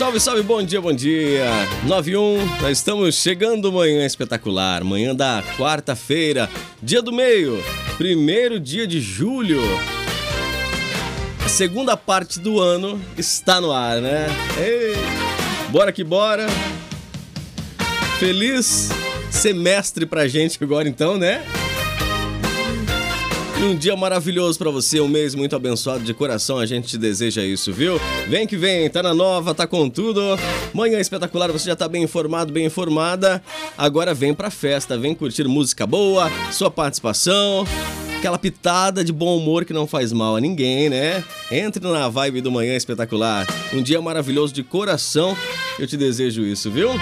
Salve, salve, bom dia, bom dia. 9-1, nós estamos chegando manhã espetacular, manhã da quarta-feira, dia do meio, primeiro dia de julho. A segunda parte do ano está no ar, né? Ei, bora que bora. Feliz semestre pra gente agora então, né? Um dia maravilhoso pra você, um mês muito abençoado de coração, a gente te deseja isso, viu? Vem que vem, tá na nova, tá com tudo. Manhã espetacular, você já tá bem informado, bem informada. Agora vem pra festa, vem curtir música boa, sua participação, aquela pitada de bom humor que não faz mal a ninguém, né? Entre na vibe do Manhã Espetacular. Um dia maravilhoso de coração, eu te desejo isso, viu?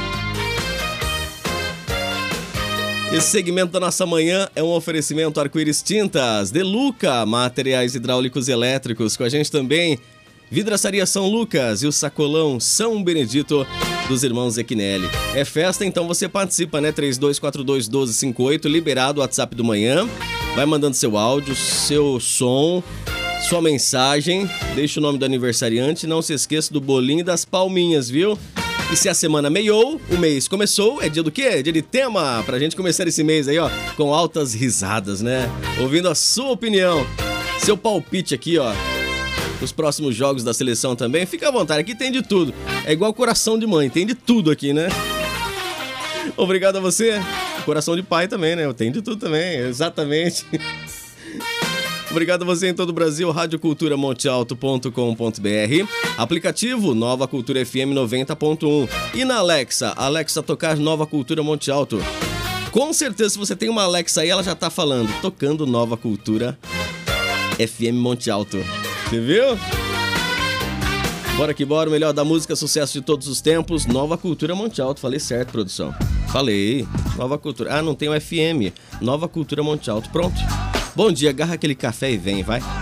Esse segmento da nossa manhã é um oferecimento Arco-Íris Tintas, De Luca, materiais hidráulicos e elétricos. Com a gente também, Vidraçaria São Lucas e o Sacolão São Benedito dos irmãos Equinelli. É festa, então você participa, né? 3242-1258, liberado o WhatsApp do manhã. Vai mandando seu áudio, seu som, sua mensagem. Deixa o nome do aniversariante. Não se esqueça do bolinho e das palminhas, viu? E se a semana meiou, o mês começou, é dia do quê? É dia de tema, pra gente começar esse mês aí, ó, com altas risadas, né? Ouvindo a sua opinião, seu palpite aqui, ó, os próximos jogos da seleção também, fica à vontade, aqui tem de tudo. É igual coração de mãe, tem de tudo aqui, né? Obrigado a você. Coração de pai também, né? Tem de tudo também, exatamente. Obrigado a você em todo o Brasil, radioculturamontealto.com.br, aplicativo Nova Cultura FM 90.1 e na Alexa tocar Nova Cultura Monte Alto. Com certeza, se você tem uma Alexa aí, ela já tá falando, tocando Nova Cultura FM Monte Alto. Você viu? Bora que bora, o melhor da música, sucesso de todos os tempos, Nova Cultura Monte Alto. Falei certo, produção. Falei, Nova Cultura. Ah, não tem o FM, Nova Cultura Monte Alto, pronto. Bom dia, agarra aquele café e vem, vai.